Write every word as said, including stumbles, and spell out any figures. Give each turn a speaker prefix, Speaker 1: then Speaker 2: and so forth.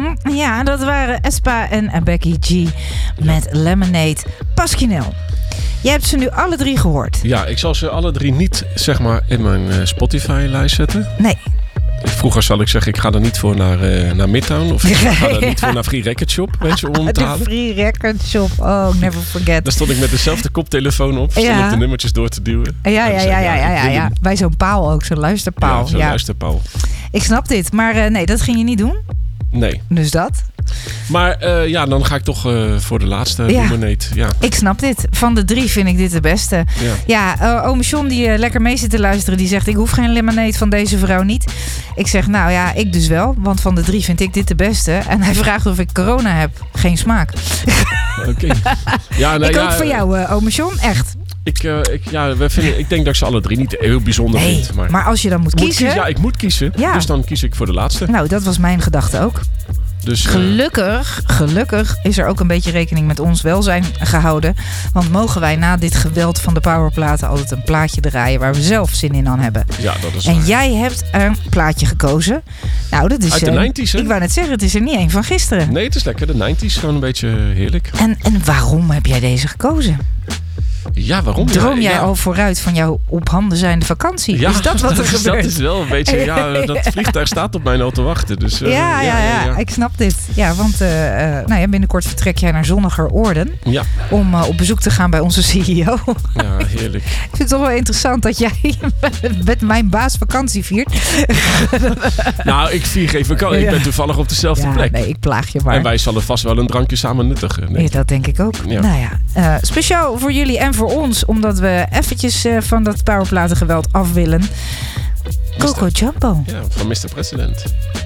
Speaker 1: Mm, ja, dat waren Espa en Becky G met Lemonade. Pasquinel, jij hebt ze nu alle drie gehoord.
Speaker 2: Ja, ik zal ze alle drie niet zeg maar in mijn uh, Spotify-lijst zetten.
Speaker 1: Nee.
Speaker 2: Vroeger zal ik zeggen, ik ga er niet voor naar, uh, naar Midtown. Of ik ga er niet voor naar Free Record Shop. Mensen om te
Speaker 1: De
Speaker 2: halen.
Speaker 1: Free Record Shop. Oh, never forget.
Speaker 2: Daar stond ik met dezelfde koptelefoon op. Stond
Speaker 1: Ja.
Speaker 2: ik de nummertjes door te duwen.
Speaker 1: Ja, ja, ja, ja, ja, ja, ja, ja.
Speaker 2: Ik
Speaker 1: Bij zo'n paal ook, zo'n luisterpaal.
Speaker 2: Ja, zo'n
Speaker 1: ja.
Speaker 2: luisterpaal.
Speaker 1: Ik snap dit, maar uh, nee, dat ging je niet doen.
Speaker 2: Nee.
Speaker 1: Dus dat.
Speaker 2: Maar uh, ja, dan ga ik toch uh, voor de laatste
Speaker 1: Ja.
Speaker 2: Lemonade. Ja.
Speaker 1: Ik snap dit. Van de drie vind ik dit de beste.
Speaker 2: Ja,
Speaker 1: ja uh, ome John die uh, lekker mee zit te luisteren, die zegt ik hoef geen lemonade van deze vrouw niet. Ik zeg nou ja, ik dus wel, want van de drie vind ik dit de beste. En hij vraagt of ik corona heb. Geen smaak.
Speaker 2: Oké. Okay. Ja, nou,
Speaker 1: ik
Speaker 2: ja,
Speaker 1: ook voor jou, uh, ome John, echt.
Speaker 2: Ik, uh, ik, ja, we vinden, ik denk dat ik ze alle drie niet heel bijzonder
Speaker 1: nee,
Speaker 2: vind. Maar,
Speaker 1: maar als je dan moet,
Speaker 2: moet
Speaker 1: kiezen...
Speaker 2: kiezen... Ja, ik moet kiezen. Ja. Dus dan kies ik voor de laatste.
Speaker 1: Nou, dat was mijn gedachte ook.
Speaker 2: Dus, uh...
Speaker 1: Gelukkig, gelukkig is er ook een beetje rekening met ons welzijn gehouden. Want mogen wij na dit geweld van de powerplaten altijd een plaatje draaien waar we zelf zin in aan hebben.
Speaker 2: Ja, dat is
Speaker 1: En
Speaker 2: waar.
Speaker 1: jij hebt een plaatje gekozen. Nou, dat is...
Speaker 2: Uit de
Speaker 1: uh,
Speaker 2: negentig, hè?
Speaker 1: Ik wou net zeggen, het is er niet één van gisteren.
Speaker 2: Nee, het is lekker. De negentig, gewoon een beetje heerlijk.
Speaker 1: En, en waarom heb jij deze gekozen?
Speaker 2: Ja, waarom?
Speaker 1: Droom
Speaker 2: ja,
Speaker 1: jij
Speaker 2: ja.
Speaker 1: al vooruit van jouw op handen zijnde vakantie?
Speaker 2: Ja,
Speaker 1: is dat wat er
Speaker 2: dat,
Speaker 1: gebeurt?
Speaker 2: Dat is wel een beetje... Ja, dat vliegtuig staat op mij al te wachten. Dus, uh,
Speaker 1: ja, ja, ja, ja, ja, ik snap dit. Ja, want uh, uh, nou ja, binnenkort vertrek jij naar zonniger Oorden.
Speaker 2: Ja.
Speaker 1: Om uh, op bezoek te gaan bij onze C E O.
Speaker 2: Ja, heerlijk.
Speaker 1: Ik vind het toch wel interessant dat jij met mijn baas vakantie viert.
Speaker 2: Nou, ik vier geen vakantie. Ik ben toevallig op dezelfde
Speaker 1: ja,
Speaker 2: plek.
Speaker 1: Nee, ik plaag je maar.
Speaker 2: En wij zullen vast wel een drankje samen nuttigen. Nee.
Speaker 1: Ja, dat denk ik ook.
Speaker 2: Ja.
Speaker 1: Nou ja, uh, speciaal voor jullie en voor ons, omdat we eventjes uh, van dat powerplatengeweld af willen. Coco Jumbo.
Speaker 2: Ja, van mister President.